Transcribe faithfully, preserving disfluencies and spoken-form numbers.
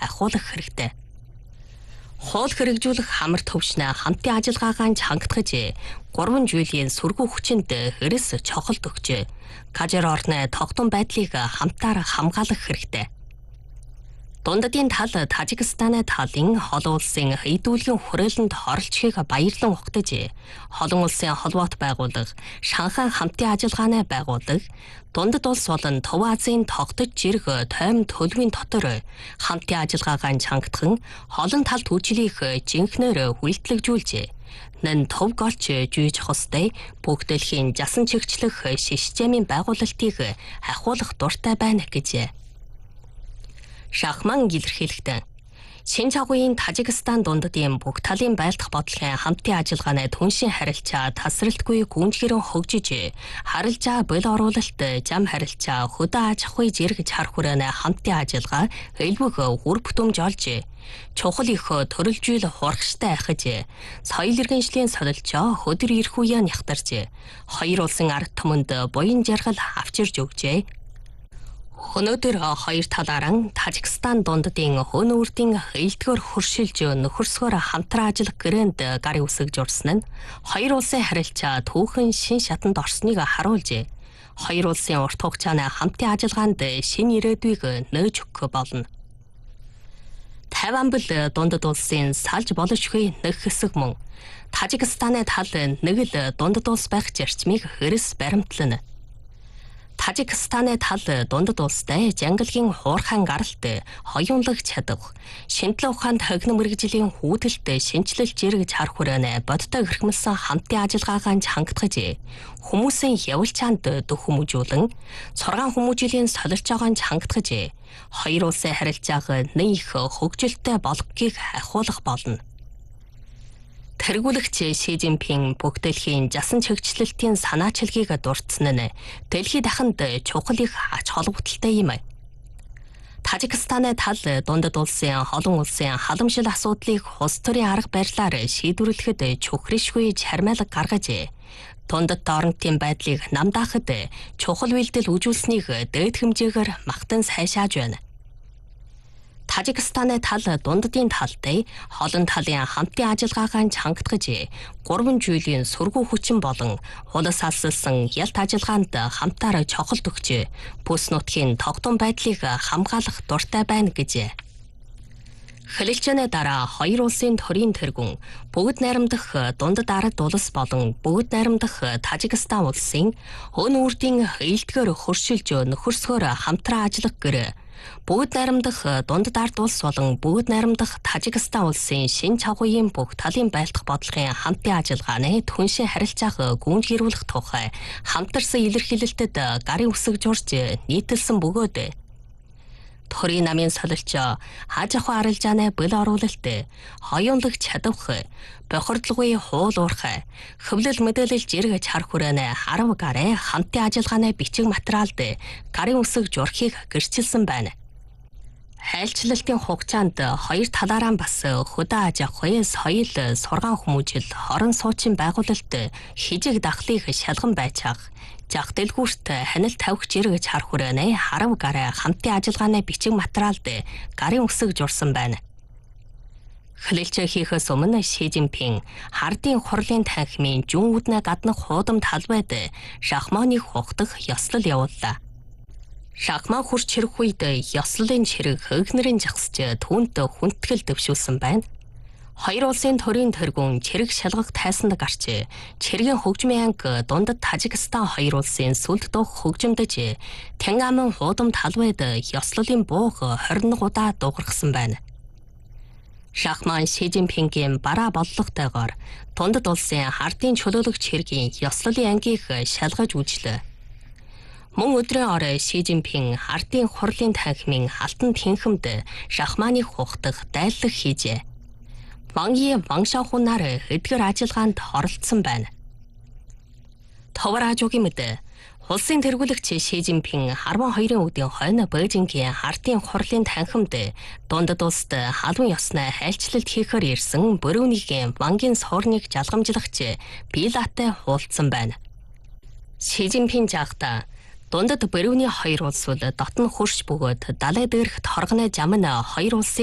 ахиулах хэрэгтэй. Хууль хэрэгжүүлэх хамар төвшнээ хамтын ажиллагаагаа чангатгаж, гурван жилийн сүргүү хүчинд хэрэс чохолт өгч, Кажир орны тогтун байдлыг хамтаар хамгаалах хэрэгтэй. Дундадын тал Тажикстаны талын олон улсын хэдүүлгийн хүрээлэнд оролцохыг баярлан ухтаж, олон улсын холбоот байгууллага, Шанхай хамтын ажиллагааны байгууллага, Дундад улс болон Төв Азийн тогтож жирг тойм төлөвийн дотор хамтын ажиллагаагаа чангатхан, олон талт үйлчлэх жинхнээр хүлдлэгжүүлж, нэн төв голч жүйж хостой бүх дэлхийн жасан чигчлэх системийн байгуулалтыг ахиулах дуртай байна гэж Шахман илэрхийлэхдээ шинж агуйн Тажикстан дундадын бүх талын байлдах бодлогын хамтын ажиллагааны түншин харилцаа тасралтгүй гүнзгийрэн хөгжиж, харилцаа бэл оруулалт, зам харилцаа, хөдөө аж ахуй зэрэг чар хүрээний хамтын ажиллагаа элбэг үр бүтэмж олж, чухал их төрөлжүүл хурагштай ахиж, соёл иргэншлийн солилцоо хөдөр ирэх үеэ нягтарж, хоёр улсын ард түмэнд буян жаргал авчирж өгжээ. Өнөөдөр хоёр талаараа Тажикстан дундадын хөн үрдийн элдгэр хөршилж нөхөрсгөр хамтран ажиллах гэрээнд гарын үсгэж урсан нь хоёр улсын харилцаа түүхэн шин шатанд орсныг харуулж, хоёр улсын урт хугацааны хамтын ажиллагаанд шинэ ирээдүйг нээж өгөх болно. Тайван бол дундад улсын салж боломжгүй нэг хэсэг мөн Тажикстаны тал нэг л дундад улс байх зарчмыг хэрэс баримтлана. Тажикстаны тал дундад улстай жангалгийн хуурхайн гаралт, хоёунлаг чадах, шинтлэн ухаанд хогин мэргэжлийн хүүдэлт шинчлэл зэрэг чар хүрээний бодтой хэрхмэлсэн хамтын ажиллагаагаа чангатгаж, хүмүүсийн явал чанд дөх хүмүүжүүлэн, цоргаан хүмүүжлийн солилж байгааг чангатгаж, хоёр улсын харилцааг нэн их хөгжилтэй болгохыг ахиулах болно. Тэргүүлэгч Ши Жинпин бүх дэлхийн жасан чигчлэлтийн санаачилгийг дурдсан нь дэлхийд дахинд чухал их ач холбогдолтой юм. Тажикстаны тал дундад улсын олон улсын халамжил асуудлыг улс төрийн арга барилаар шийдвэрлэхэд чухришгүй чармайлаг гаргаж, дундад орнотын байдлыг намдаахад чухал үйлдэл үзүүлсэнийг дээд хэмжээгээр магтан сайшааж байна. Тажикстаны тал дундадын талтай олон талын хамтын ажиллагаагаа чангатгаж, гурван жилийн сүргүү хүчин болон улс алсалсан ялт ажиллагаанд хамтаар чохолт өгч, бүс нутгийн тогтун байдлыг хамгаалах дуртай байна гэж. Хэлэлцээний дараа хоёр улсын төрийн тэргүүн бүгд найрамдах дундад ард улс болон бүгд найрамдах Тажикстан улсын өн үрдийн элдгэр хөршилж нөхөрсгөр хамтран ажиллах гэр, бүгд найрамдах дундад ард улс болон бүгд найрамдах Тажикстан улсын шин чагуугийн бүх талын байлдах бодлогын хамтын ажиллагааны түншин харилцааг гүнзгийрүүлэх тухай хамтарсан илэрхийлэлтэд гарын үсэг журж нийтэлсэн бөгөөд, төрийн намын солилцоо, аж ахуй арилжааны бэл оруулалт, хоёунлаг чадвах, бохирдлогын хуул уурхай, хөвлөл мэдээлэл зэрэг чар хүрээний арав гарын хамтын ажиллагааны бичиг материалд гарын үсэг журхийг гэрчилсэн байна. Хайлчлалтын хугацаанд хоёр талаараа бас хөдөө аж ахуй, соёл, сургаан хүмүүжил, хорон суучин байгуулалт, хижиг дахлыг шалган байцаах, зах дэлгүүрт хяналт тавих зэрэг чар хүрээний арав гарын хамтын ажиллагааны бичиг материалд гарын үсэг журсан байна. Хэлэлцээ хийхээс өмнө Ши Жинпин хардын хурлын танхимын зүүн үднэ гаднах хуудам талбайд шахманыг хугдах ёслол явууллаа. Шахман хурц чирэх үед ёслолын чирэг хөгнөрийн жагсч түүнд хүндэтгэл дэвшүүлсэн байна. Хоёр улсын төрийн тэргүүн чирэг шалгах тайсанд гарч, чиргийн хөгжмийн анги дундад Тажикстан хоёр улсын сүлд дух хөгжимдөж, Тэнгамын хуудам талбайд ёслолын бууг хорин удаа дуургасан байна. Шахман Ши Жинпингийн бараа боллоготойгоор дундад улсын хардын чөлөөлөгч хэргийн ёслолын ангийг шалгаж үзлээ. Мөн өдрийн ор Ши Жинпин хардын хурлын танхимын алтан тэнхимд шахманыг хугдах дайллаг хийжээ. Вангийн ваншаахунаар эдгэр ажиллагаанд оролцсон байна. Товаражуугийн мэд улсын тэргүүлэгч Ши Жинпин арван хоёрын үдийн хойно Бээжингийн хардын хурлын танхимд дундад улсад халуун ёсны хайлчлалт хийхээр ирсэн Брюнейгийн вангийн суурныг жалгамжлагч Пилатай хуулдсан байна. Ши Жинпин жаахта дундад Брюней хоёр улс бол дотн хөрш бөгөөд далай дээрх торгоны зам нь хоёр улсын